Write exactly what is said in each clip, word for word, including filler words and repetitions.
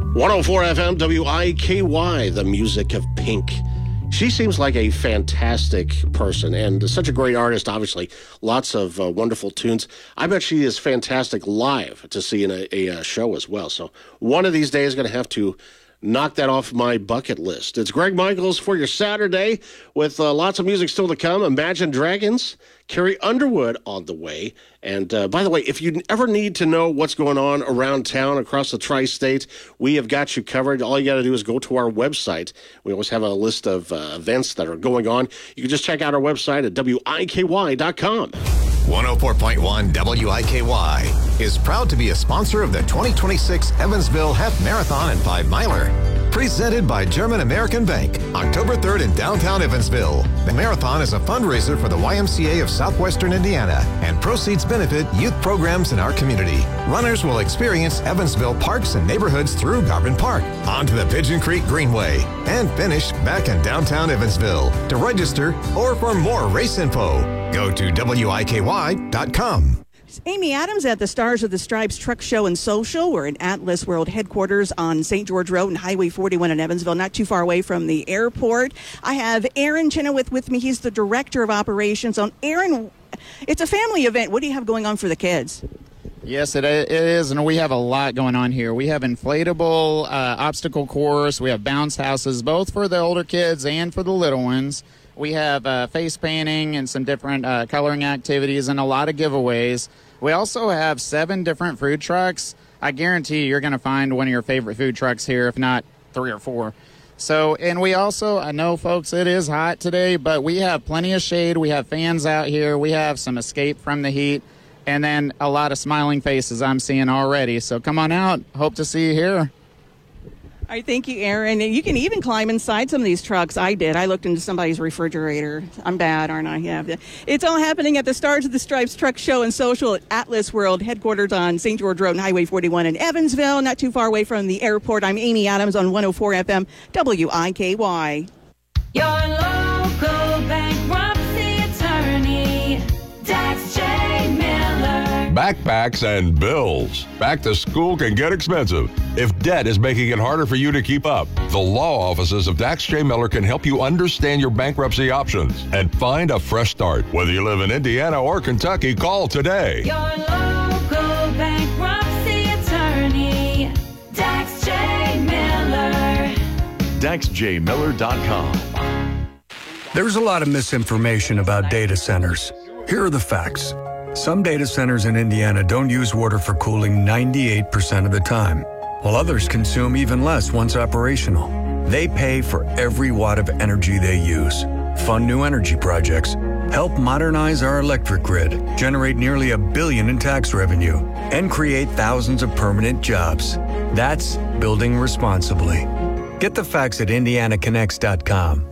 one oh four F M, W I K Y, the music of Pink. She seems like a fantastic person and such a great artist, obviously. Lots of uh, wonderful tunes. I bet she is fantastic live to see in a, a, a show as well. So one of these days, going to have to knock that off my bucket list. It's Greg Michaels for your Saturday with uh, lots of music still to come. Imagine Dragons, Carrie Underwood on the way. And uh, by the way, if you ever need to know what's going on around town, across the tri-state, we have got you covered. All you got to do is go to our website. We always have a list of uh, events that are going on. You can just check out our website at W I K Y dot com. one oh four point one W I K Y is proud to be a sponsor of the twenty twenty-six Evansville Half Marathon and Five Miler. Presented by German American Bank, October third in downtown Evansville. The marathon is a fundraiser for the Y M C A of Southwestern Indiana, and proceeds benefit youth programs in our community. Runners will experience Evansville parks and neighborhoods through Garvin Park, onto the Pigeon Creek Greenway, and finish back in downtown Evansville. To register or for more race info, go to W I K Y dot com. It's Amy Adams at the Stars of the Stripes Truck Show and Social. We're in Atlas World headquarters on Saint George Road and Highway forty-one in Evansville, not too far away from the airport. I have Aaron Chenoweth with me. He's the Director of Operations. On Aaron, it's a family event. What do you have going on for the kids? Yes, it it is, and we have a lot going on here. We have inflatable uh, obstacle course. We have bounce houses, both for the older kids and for the little ones. We have uh, face painting and some different uh, coloring activities and a lot of giveaways. We also have seven different food trucks. I guarantee you're going to find one of your favorite food trucks here, if not three or four. So, and we also, I know, folks, it is hot today, but we have plenty of shade. We have fans out here. We have some escape from the heat, and then a lot of smiling faces I'm seeing already. So come on out. Hope to see you here. All right, thank you, Aaron. And you can even climb inside some of these trucks. I did. I looked into somebody's refrigerator. I'm bad, aren't I? Yeah. It's all happening at the Stars of the Stripes Truck Show and Social at Atlas World, headquarters on Saint George Road and Highway forty-one in Evansville, not too far away from the airport. I'm Amy Adams on one oh four F M, W I K Y. Your local bankruptcy attorney, Dax J. Miller. Backpacks and bills. Back to school can get expensive. If debt is making it harder for you to keep up, the law offices of Dax J. Miller can help you understand your bankruptcy options and find a fresh start. Whether you live in Indiana or Kentucky, call today. Your local bankruptcy attorney, Dax J. Miller. Dax J Miller dot com. There's a lot of misinformation about data centers. Here are the facts. Some data centers in Indiana don't use water for cooling ninety-eight percent of the time, while others consume even less once operational. They pay for every watt of energy they use, fund new energy projects, help modernize our electric grid, generate nearly a billion in tax revenue, and create thousands of permanent jobs. That's building responsibly. Get the facts at Indiana Connects dot com.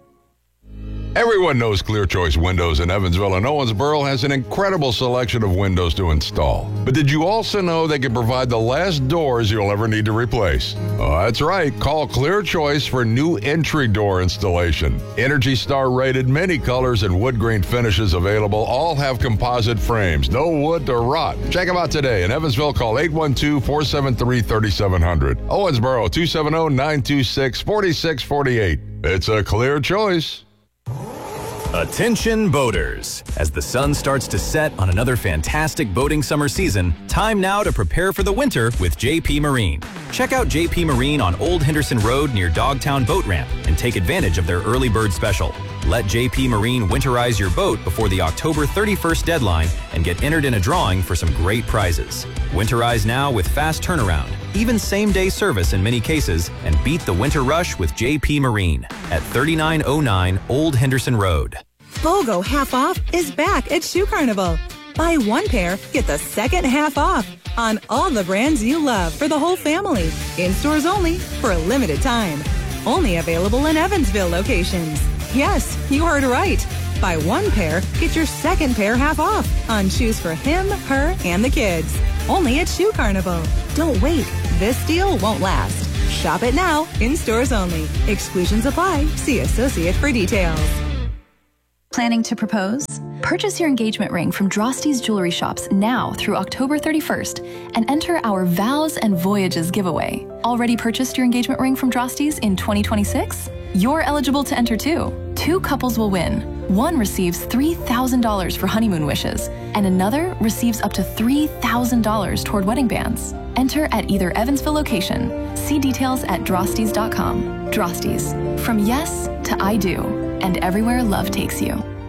Everyone knows Clear Choice Windows in Evansville and Owensboro has an incredible selection of windows to install. But did you also know they can provide the last doors you'll ever need to replace? Oh, that's right. Call Clear Choice for new entry door installation. Energy Star rated, many colors and wood grain finishes available. All have composite frames. No wood to rot. Check them out today. In Evansville, call eight one two, four seven three, three seven zero zero. Owensboro, two seven zero, nine two six, four six four eight. It's a Clear Choice. Attention boaters. As the sun starts to set on another fantastic boating summer season, time now to prepare for the winter with J P Marine. Check out J P Marine on Old Henderson Road near Dogtown Boat Ramp and take advantage of their early bird special. Let J P Marine winterize your boat before the October thirty-first deadline and get entered in a drawing for some great prizes. Winterize now with fast turnaround, even same-day service in many cases, and beat the winter rush with J P Marine at thirty-nine oh nine Old Henderson Road. BOGO half off is back at Shoe Carnival. Buy one pair, get the second half off on all the brands you love for the whole family. In stores only for a limited time. Only available in Evansville locations. Yes, you heard right. Buy one pair, get your second pair half off on shoes for him, her, and the kids. Only at Shoe Carnival. Don't wait. This deal won't last. Shop it now, in stores only. Exclusions apply. See associate for details. Planning to propose? Purchase your engagement ring from Drosty's Jewelry Shops now through October thirty-first and enter our Vows and Voyages giveaway. Already purchased your engagement ring from Drosty's in twenty twenty-six? You're eligible to enter too. Two couples will win. One receives three thousand dollars for honeymoon wishes, and another receives up to three thousand dollars toward wedding bands. Enter at either Evansville location. See details at drostys dot com. Drosty's. From yes to I do, and everywhere love takes you.